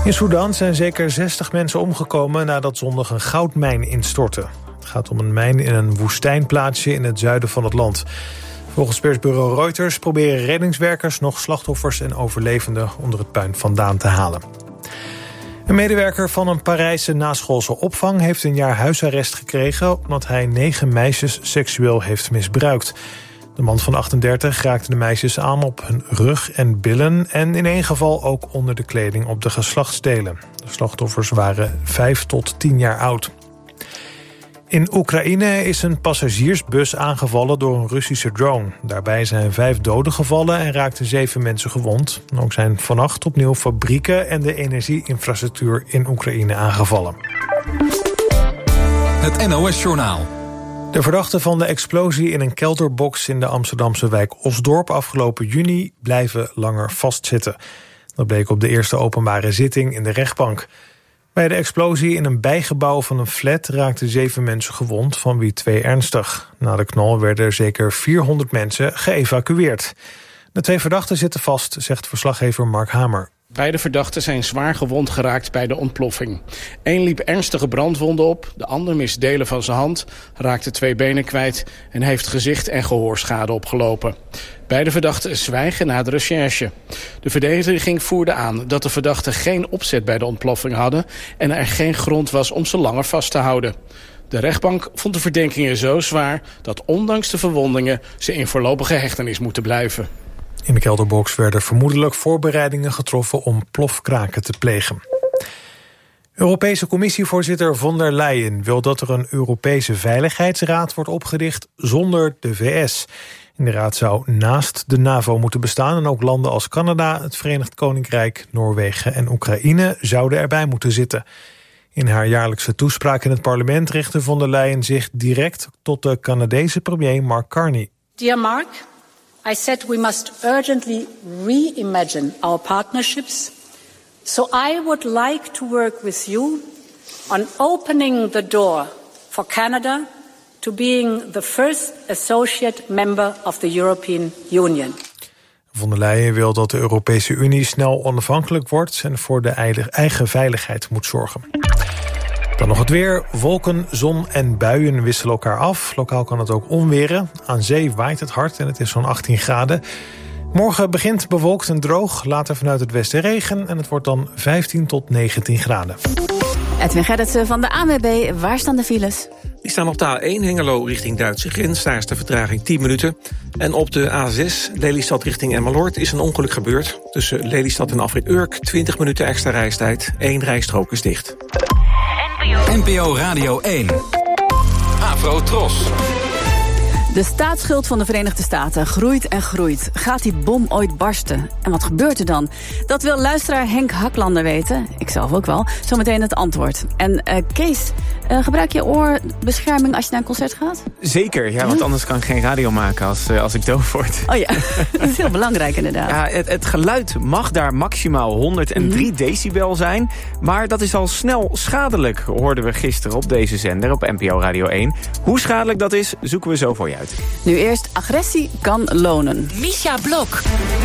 In Sudan zijn zeker 60 mensen omgekomen nadat zondag een goudmijn instortte. Het gaat om een mijn in een woestijnplaatsje in het zuiden van het land. Volgens persbureau Reuters proberen reddingswerkers nog slachtoffers en overlevenden onder het puin vandaan te halen. Een medewerker van een Parijse naschoolse opvang heeft een jaar huisarrest gekregen omdat hij 9 meisjes seksueel heeft misbruikt. De man van 38 raakte de meisjes aan op hun rug en billen en in één geval ook onder de kleding op de geslachtsdelen. De slachtoffers waren 5 tot 10 jaar oud. In Oekraïne is een passagiersbus aangevallen door een Russische drone. Daarbij zijn 5 doden gevallen en raakten 7 mensen gewond. Ook zijn vannacht opnieuw fabrieken en de energieinfrastructuur in Oekraïne aangevallen. Het NOS-journaal. De verdachten van de explosie in een kelderbox in de Amsterdamse wijk Osdorp afgelopen juni blijven langer vastzitten. Dat bleek op de eerste openbare zitting in de rechtbank. Bij de explosie in een bijgebouw van een flat raakten 7 mensen gewond, van wie 2 ernstig. Na de knal werden zeker 400 mensen geëvacueerd. De 2 verdachten zitten vast, zegt verslaggever Mark Hamer. Beide verdachten zijn zwaar gewond geraakt bij de ontploffing. Eén liep ernstige brandwonden op, de ander mist delen van zijn hand, raakte 2 benen kwijt en heeft gezicht- en gehoorschade opgelopen. Beide verdachten zwijgen na de recherche. De verdediging voerde aan dat de verdachten geen opzet bij de ontploffing hadden en er geen grond was om ze langer vast te houden. De rechtbank vond de verdenkingen zo zwaar dat ondanks de verwondingen ze in voorlopige hechtenis moeten blijven. In de kelderbox werden vermoedelijk voorbereidingen getroffen om plofkraken te plegen. Europese Commissievoorzitter von der Leyen wil dat er een Europese Veiligheidsraad wordt opgericht zonder de VS. In de raad zou naast de NAVO moeten bestaan en ook landen als Canada, het Verenigd Koninkrijk, Noorwegen en Oekraïne zouden erbij moeten zitten. In haar jaarlijkse toespraak in het parlement richtte von der Leyen zich direct tot de Canadese premier Mark Carney. Dear Mark, I said we must urgently reimagine our partnerships. So I would like to work with you on opening the door for Canada to being the first associate member of the European Union. Von der Leyen wil dat de Europese Unie snel onafhankelijk wordt en voor de eigen veiligheid moet zorgen. Dan nog het weer. Wolken, zon en buien wisselen elkaar af. Lokaal kan het ook onweren. Aan zee waait het hard en het is zo'n 18 graden. Morgen begint bewolkt en droog. Later vanuit het westen regen. En het wordt dan 15 tot 19 graden. Edwin Gerritsen van de ANWB. Waar staan de files? Die staan op de A1 Hengelo richting Duitse grens. Daar is de vertraging 10 minuten. En op de A6 Lelystad richting Emmeloord is een ongeluk gebeurd. Tussen Lelystad en Afrit Urk 20 minuten extra reistijd. 1 rijstrook is dicht. NPO Radio 1. Afro Tros. De staatsschuld van de Verenigde Staten groeit en groeit. Gaat die bom ooit barsten? En wat gebeurt er dan? Dat wil luisteraar Henk Haklander weten. Ik zelf ook wel. Zometeen het antwoord. En Kees, gebruik je oorbescherming als je naar een concert gaat? Zeker, ja, want anders kan ik geen radio maken als ik doof word. Oh ja, dat is heel belangrijk inderdaad. Ja, het geluid mag daar maximaal 103 decibel zijn. Maar dat is al snel schadelijk, hoorden we gisteren op deze zender, op NPO Radio 1. Hoe schadelijk dat is, zoeken we zo voor je uit. Nu eerst, agressie kan lonen. Misha Blok.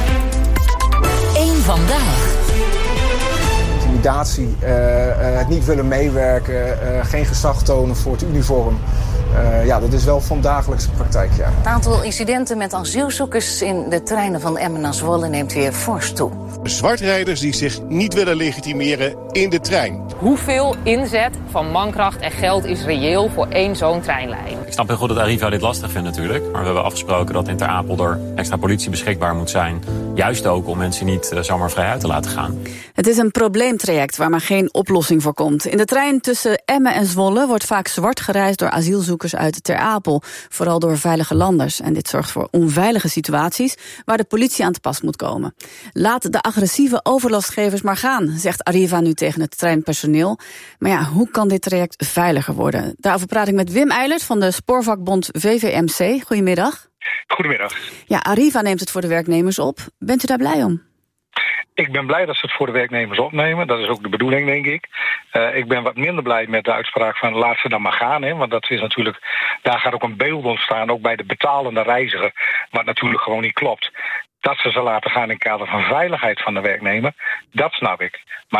1 vandaag. Intimidatie, het niet willen meewerken, geen gezag tonen voor het uniform. Ja, dat is wel van dagelijkse praktijk, ja. Het aantal incidenten met asielzoekers in de treinen van Emmen naar Zwolle neemt weer fors toe. Zwartrijders die zich niet willen legitimeren in de trein. Hoeveel inzet van mankracht en geld is reëel voor 1 zo'n treinlijn? Ik snap heel goed dat Arriva dit lastig vindt natuurlijk. Maar we hebben afgesproken dat in Ter Apel er extra politie beschikbaar moet zijn. Juist ook om mensen niet zomaar vrij uit te laten gaan. Het is een probleemtraject waar maar geen oplossing voor komt. In de trein tussen Emmen en Zwolle wordt vaak zwart gereisd door asielzoekers uit Ter Apel. Vooral door veilige landers. En dit zorgt voor onveilige situaties waar de politie aan te pas moet komen. Laat de agressieve overlastgevers maar gaan, zegt Arriva nu tegen het treinpersoneel. Maar ja, hoe kan dit traject veiliger worden? Daarover praat ik met Wim Eilert van de spoorvakbond VVMC. Goedemiddag. Goedemiddag. Ja, Arriva neemt het voor de werknemers op. Bent u daar blij om? Ik ben blij dat ze het voor de werknemers opnemen. Dat is ook de bedoeling, denk ik. Ik ben wat minder blij met de uitspraak van laat ze dan maar gaan. Hè, want dat is natuurlijk, daar gaat ook een beeld ontstaan, ook bij de betalende reiziger. Wat natuurlijk gewoon niet klopt. Dat ze laten gaan in het kader van veiligheid van de werknemer, dat snap ik. Maar